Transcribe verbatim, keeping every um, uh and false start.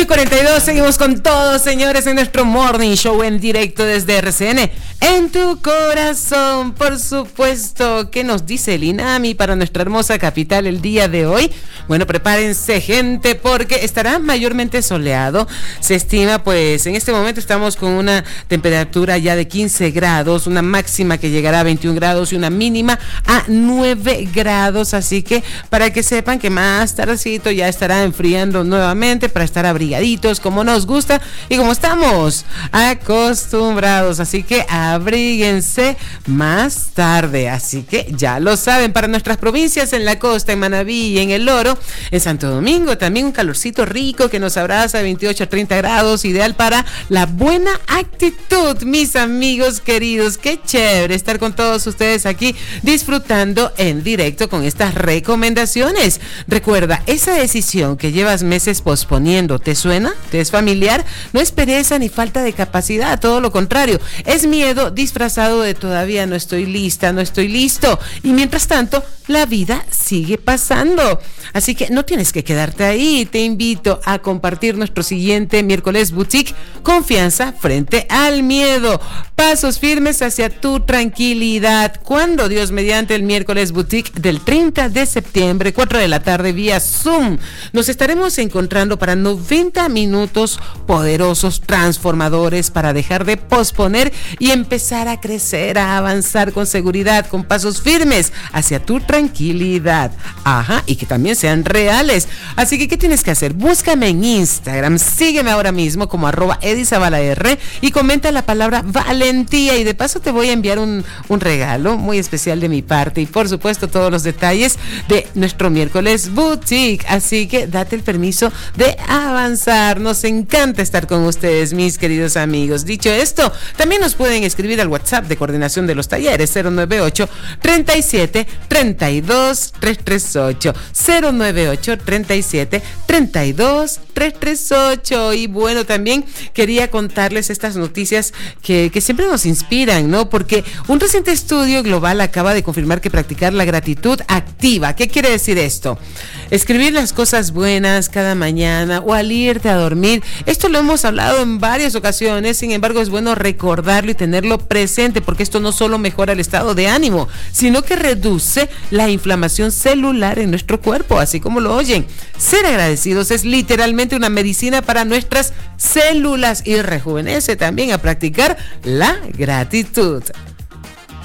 ocho y cuarenta y dos, seguimos con todos, señores, en nuestro Morning Show en directo desde R C N. En tu corazón, por supuesto. ¿Qué nos dice el INAMI para nuestra hermosa capital el día de hoy? Bueno, prepárense, gente, porque estará mayormente soleado. Se estima, pues, en este momento estamos con una temperatura ya de quince grados, una máxima que llegará a veintiún grados y una mínima a nueve grados. Así que, para que sepan que más tardecito ya estará enfriando nuevamente para estar abrigaditos como nos gusta y como estamos acostumbrados. Así que abríguense más tarde. Así que ya lo saben, para nuestras provincias en la costa, en Manabí y en El Oro, en Santo Domingo también un calorcito rico que nos abraza de veintiocho a treinta grados, ideal para la buena actitud, mis amigos queridos. Qué chévere estar con todos ustedes aquí disfrutando en directo con estas recomendaciones. Recuerda, esa decisión que llevas meses posponiendo, ¿te suena? ¿Te es familiar? No es pereza ni falta de capacidad, todo lo contrario, es miedo disfrazado de todavía no estoy lista, no estoy listo. Y mientras tanto, la vida sigue pasando. Así que no tienes que quedarte ahí. Te invito a compartir nuestro siguiente miércoles boutique, confianza frente al miedo, pasos firmes hacia tu tranquilidad. Cuando, Dios mediante, el miércoles boutique del treinta de septiembre, cuatro de la tarde, vía Zoom. Nos estaremos encontrando para noventa minutos poderosos, transformadores, para dejar de posponer y empezar a crecer, a avanzar con seguridad, con pasos firmes hacia tu tranquilidad. Ajá, y que también sean reales. Así que, ¿qué tienes que hacer? Búscame en Instagram, sígueme ahora mismo como arroba edizabalaR y comenta la palabra valentía, y de paso te voy a enviar un, un regalo muy especial de mi parte y por supuesto todos los detalles de nuestro miércoles boutique. Así que date el permiso de avanzar. Nos encanta estar con ustedes, mis queridos amigos. Dicho esto, también nos pueden escribir al WhatsApp de coordinación de los talleres cero nueve ocho, treinta y siete, treinta y dos, trescientos treinta y ocho, cero nueve ocho, treinta y siete, treinta y dos, trescientos treinta y ocho. Y bueno, también quería contarles estas noticias que, que siempre nos inspiran, ¿no? Porque un reciente estudio global acaba de confirmar que practicar la gratitud activa. ¿Qué quiere decir esto? Escribir las cosas buenas cada mañana o al irte a dormir. Esto lo hemos hablado en varias ocasiones, sin embargo es bueno recordarlo y tenerlo presente, porque esto no solo mejora el estado de ánimo, sino que reduce la inflamación celular en nuestro cuerpo, así como lo oyen. Ser agradecidos es literalmente una medicina para nuestras células y rejuvenece también a practicar la gratitud.